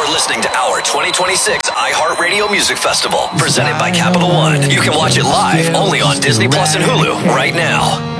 You're listening to our 2026 iHeartRadio Music Festival, presented by Capital One. You can watch it live only on Disney Plus and Hulu right now.